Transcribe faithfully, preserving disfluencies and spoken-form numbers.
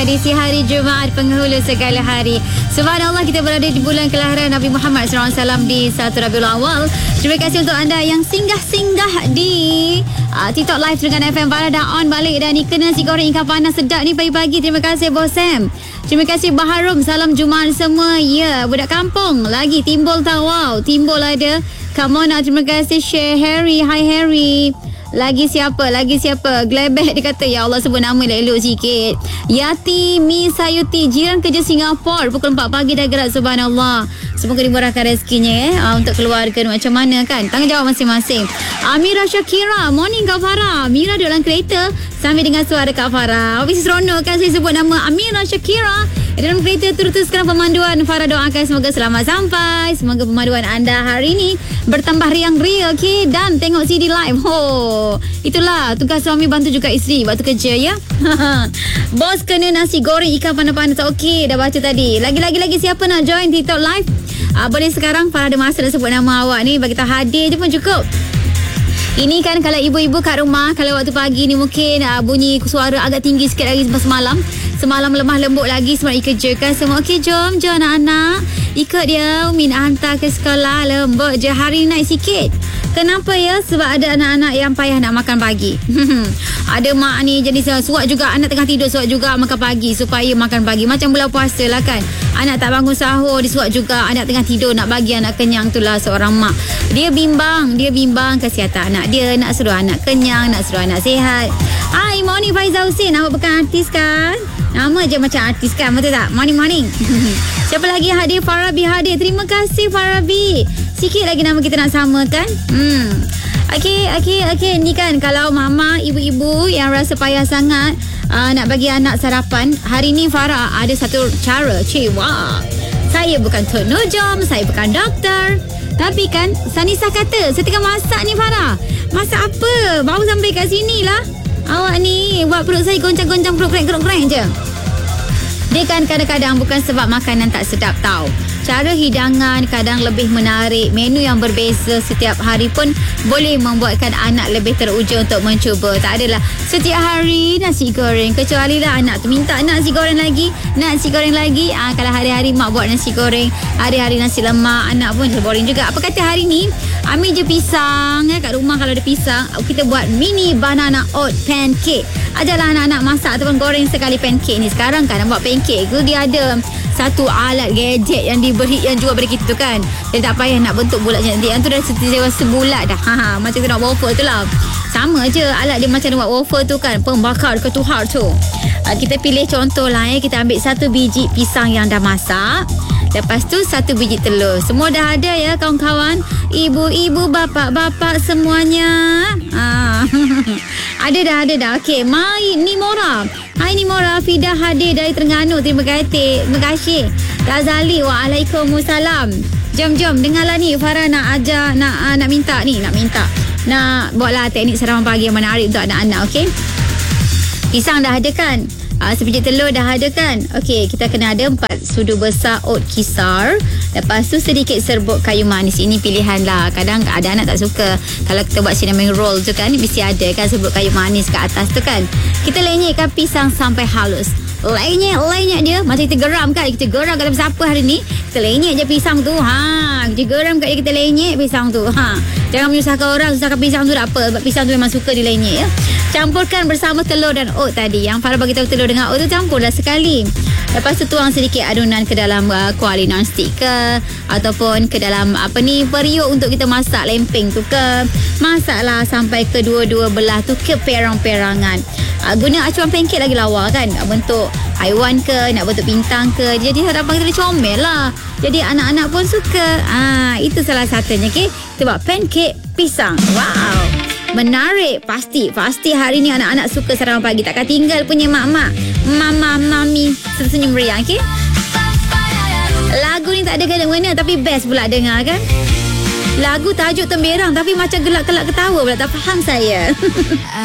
edisi hari Jumaat penghulu segala hari. Subhanallah, kita berada di bulan kelahiran Nabi Muhammad sallallahu alaihi wasallam di satu Rabiul Awal. Terima kasih untuk anda yang singgah-singgah di uh, TikTok Live dengan F M Farah dah on balik dan ni kena si goreng ikan panas sedap ni pagi-pagi. Terima kasih Bos Sam. Terima kasih Baharum. Salam Jumaat semua. Ya, budak kampung lagi timbul tau. Wow, timbul ada. Come on, terima kasih Share Harry. Hi Harry. Lagi siapa? Lagi siapa? Glebek dia kata, ya Allah sebut nama elok-elok sikit. Yati Mi Sayuti, jiran kerja Singapura. Pukul empat pagi dah gerak, subhanallah. Semoga dimurahkan rezekinya eh, uh, untuk keluarga macam mana kan. Tanggungjawab masing-masing. Amira Syakira, morning Kak Farah. Mira duduk dalam kereta sambil dengan suara Kak Farah. Habis seronok kan saya sebut nama Amira Syakira. Dalam kereta teruskan pemanduan. Farah doakan semoga selamat sampai. Semoga pemanduan anda hari ini bertambah riang ria, okey, dan tengok C D live. Oh, itulah tugas suami bantu juga isteri waktu kerja ya. Bos kena nasi goreng ikan panas-panas. Okey, dah baca tadi. Lagi-lagi lagi siapa nak join TikTok live? Ah, boleh sekarang. Farah ada masa nak sebut nama awak ni. Bagi kita hadir je pun cukup. Ini kan kalau ibu-ibu kat rumah, kalau waktu pagi ni mungkin uh, bunyi suara agak tinggi sikit lagi semalam. Semalam lemah lembut lagi sebab ikut je kan. Semua okey, jom je anak-anak. Ikut dia, Umi nak hantar ke sekolah. Lembut je, hari ni naik sikit. Kenapa ya? Sebab ada anak-anak yang payah nak makan pagi. Ada mak ni jenis suat juga anak tengah tidur, suat juga makan pagi supaya makan pagi. Macam bulan puasa lah kan. Anak tak bangun sahur, disuat juga anak tengah tidur nak bagi anak kenyang. Itulah seorang mak. Dia bimbang, dia bimbang kesihatan anak dia, nak suruh anak kenyang, nak suruh anak sihat. Hai, morning Faizal Hussein. Awak bukan artis kan? Nama je macam artis kan, betul tak? Morning, morning. Siapa lagi yang hadir? Farabi hadir. Terima kasih Farabi. Sikit lagi nama kita nak samakan. Hmm. Okey, okey, okey. Ni kan kalau mama, ibu-ibu yang rasa payah sangat uh, nak bagi anak sarapan, hari ni Farah ada satu cara. Cik, wah. Saya bukan Tok Nujum, saya bukan doktor. Tapi kan Sanisa kata, saya tengah masak ni Farah. Masak apa? Baru sampai kat sini lah. Awak ni buat perut saya goncang-goncang, perut krek-krek je. Dia kan kadang-kadang bukan sebab makanan tak sedap tau. Cara hidangan kadang lebih menarik. Menu yang berbeza setiap hari pun boleh membuatkan anak lebih teruja untuk mencuba. Tak adalah setiap hari nasi goreng. Kecuali lah anak tu minta nasi goreng lagi, nasi goreng lagi. Ah, kalau hari-hari mak buat nasi goreng, hari-hari nasi lemak, anak pun boring juga. Apa kata hari ni ambil je pisang ya, kat rumah kalau ada pisang, kita buat mini banana oat pancake. Ajarlah anak-anak masak ataupun goreng sekali pancake ni. Sekarang kan nak buat pancake tu dia ada satu alat gadget yang diberi, yang jual pada kita tu kan. Dia tak payah nak bentuk bulat cantik. Yang tu dah sewa sebulat dah. Ha, ha, macam tu nak waffle tu lah. Sama je alat dia macam buat waffle tu kan. Pembakar ketuhar tu. Uh, kita pilih contoh lah ya. Kita ambil satu biji pisang yang dah masak. Lepas tu satu biji telur. Semua dah ada ya kawan-kawan. Ibu-ibu, bapak-bapak semuanya. Ah. Ada dah, ada dah. Okey, Mai Nimora. Hai Nimora, Fidah hadir dari Terengganu. Terima kasih. Terima kasih. Ghazali, waalaikumsalam. Jom, jom. Dengarlah ni. Farah nak ajar, nak uh, nak minta ni. Nak minta. Nak buatlah teknik sarapan pagi yang menarik untuk anak-anak. Okey. Pisang dah ada kan? Uh, sebiji telur dah ada kan? Okey, kita kena ada empat sudu besar oat kisar. Lepas tu sedikit serbuk kayu manis. Ini pilihan lah. Kadang ada anak tak suka. Kalau kita buat cinnamon roll tu kan, mesti ada kan serbuk kayu manis kat atas tu kan. Kita lenyekkan pisang sampai halus. Lenyek, lenyek dia. Macam kita geram kan. Kita geram kat dalam siapa hari ni. Kita lenyek je pisang tu. Ha, kita geram kat dia, kita lenyek pisang tu. Ha, jangan menyusahkan orang. Susahkan pisang tu tak apa. Sebab pisang tu memang suka dilenyek ya. Campurkan bersama telur dan oat tadi. Yang Farah bagi tahu telur dengan oat tu campurlah sekali. Lepas tu tuang sedikit adunan ke dalam uh, kuali non-stick ke, ataupun ke dalam apa ni, periuk untuk kita masak lempeng tu ke. Masaklah sampai kedua-dua belah tu keperang-perangan. Uh, guna acuan pancake lagi lawa kan. Uh, bentuk haiwan ke, nak bentuk bintang ke. Jadi hadapan kita comel lah. Jadi anak-anak pun suka. Ah, itu salah satunya. Okay? Kita buat pancake pisang. Wow. Menarik. Pasti. Pasti hari ni anak-anak suka sarapan pagi. Takkan tinggal punya mak-mak, mama, mami tersenyum meriah. Okay? Lagu ni tak ada kena-mena tapi best pula dengar kan. Lagu tajuk temberang tapi macam gelak-gelak ketawa pula. Tak faham saya.